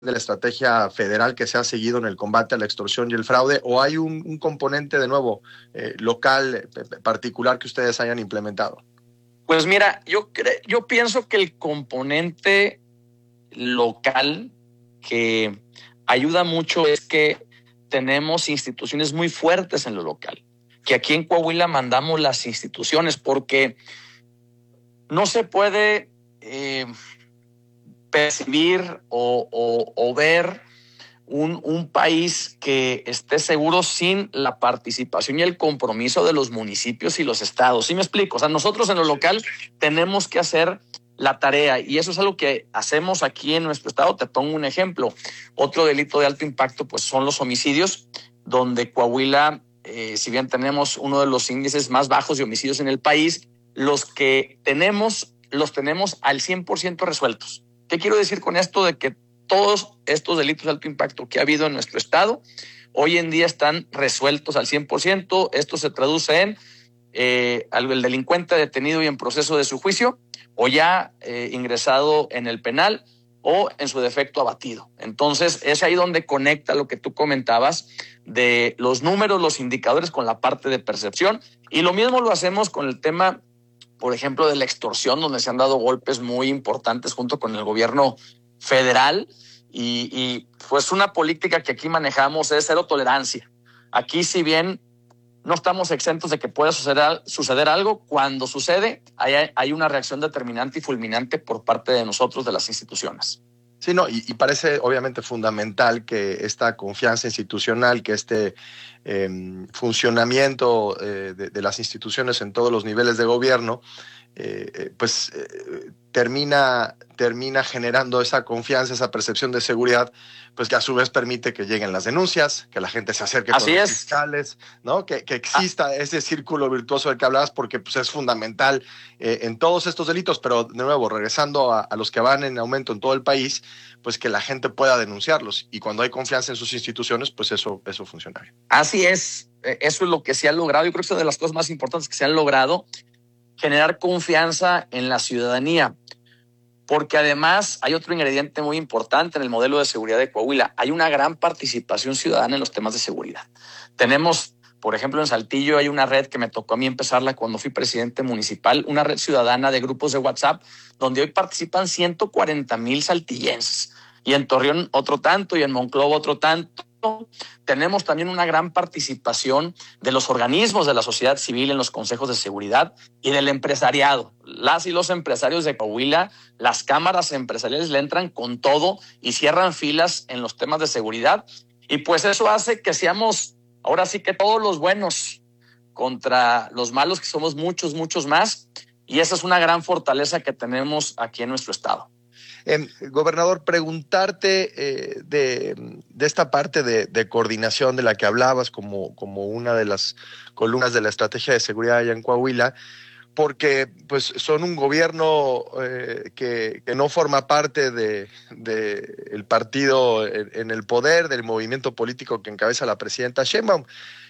de la estrategia federal que se ha seguido en el combate a la extorsión y el fraude, o hay un componente de nuevo local particular que ustedes hayan implementado? Pues mira, yo pienso que el componente local que ayuda mucho es que tenemos instituciones muy fuertes en lo local, que aquí en Coahuila mandamos las instituciones, porque no se puede percibir o ver un país que esté seguro sin la participación y el compromiso de los municipios y los estados. ¿Sí me explico? O sea, nosotros en lo local tenemos que hacer la tarea, y eso es algo que hacemos aquí en nuestro estado. Te pongo un ejemplo. Otro delito de alto impacto pues son los homicidios, donde Coahuila, si bien tenemos uno de los índices más bajos de homicidios en el país, los que tenemos los tenemos al 100% resueltos. ¿Qué quiero decir con esto? De que todos estos delitos de alto impacto que ha habido en nuestro estado hoy en día están resueltos al 100%. Esto se traduce en el delincuente detenido y en proceso de su juicio, o ya ingresado en el penal, o en su defecto abatido. Entonces es ahí donde conecta lo que tú comentabas de los números, los indicadores con la parte de percepción. Y lo mismo lo hacemos con el tema, por ejemplo, de la extorsión, donde se han dado golpes muy importantes junto con el gobierno federal, y pues una política que aquí manejamos es cero tolerancia. Aquí, si bien no estamos exentos de que pueda suceder algo, cuando sucede hay una reacción determinante y fulminante por parte de nosotros, de las instituciones. Sí, no, y parece obviamente fundamental que esta confianza institucional, que este funcionamiento de las instituciones en todos los niveles de gobierno, termina generando esa confianza, esa percepción de seguridad, pues que a su vez permite que lleguen las denuncias, que la gente se acerque con los fiscales, ¿no? Que exista ese círculo virtuoso del que hablabas, porque pues, es fundamental en todos estos delitos. Pero de nuevo, regresando a los que van en aumento en todo el país, pues que la gente pueda denunciarlos, y cuando hay confianza en sus instituciones, pues eso funciona bien. Así es, eso es lo que se ha logrado. Yo creo que es una de las cosas más importantes que se han logrado, generar confianza en la ciudadanía, porque además hay otro ingrediente muy importante en el modelo de seguridad de Coahuila. Hay una gran participación ciudadana en los temas de seguridad. Tenemos, por ejemplo, en Saltillo hay una red que me tocó a mí empezarla cuando fui presidente municipal, una red ciudadana de grupos de WhatsApp, donde hoy participan 140,000 saltillenses, y en Torreón otro tanto, y en Monclova otro tanto. Tenemos también una gran participación de los organismos de la sociedad civil en los consejos de seguridad y del empresariado. Las y los empresarios de Coahuila, las cámaras empresariales le entran con todo y cierran filas en los temas de seguridad. Y pues eso hace que seamos ahora sí que todos los buenos contra los malos, que somos muchos, muchos más. Y esa es una gran fortaleza que tenemos aquí en nuestro estado. Gobernador, preguntarte de esta parte de coordinación de la que hablabas como una de las columnas de la estrategia de seguridad allá en Coahuila, porque pues son un gobierno que no forma parte de el partido en el poder, del movimiento político que encabeza la presidenta Sheinbaum.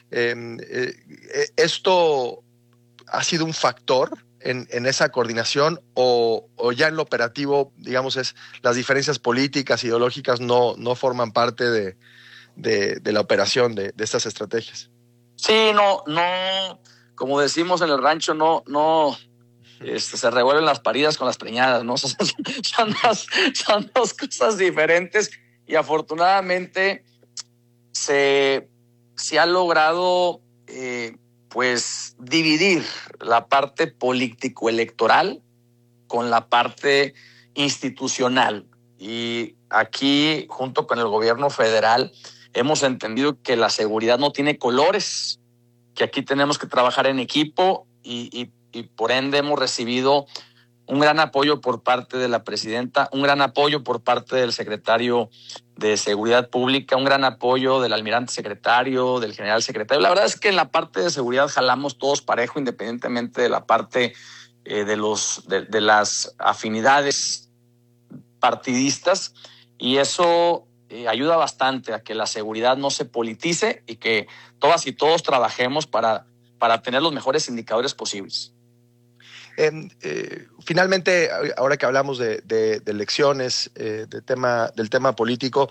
¿Esto ha sido un factor en esa coordinación, o ya en lo operativo, digamos, las diferencias políticas, ideológicas no forman parte de la operación de estas estrategias? Sí, no, como decimos en el rancho, no, se revuelven las paridas con las preñadas, ¿no? Son dos cosas diferentes, y afortunadamente se ha logrado pues dividir la parte político-electoral con la parte institucional. Y aquí, junto con el gobierno federal, hemos entendido que la seguridad no tiene colores, que aquí tenemos que trabajar en equipo, y por ende hemos recibido un gran apoyo por parte de la presidenta, un gran apoyo por parte del secretario de Seguridad Pública, un gran apoyo del almirante secretario, del general secretario. La verdad es que en la parte de seguridad jalamos todos parejo, independientemente de la parte de las afinidades partidistas, y eso ayuda bastante a que la seguridad no se politice y que todas y todos trabajemos para tener los mejores indicadores posibles. Finalmente, ahora que hablamos de elecciones, del tema político,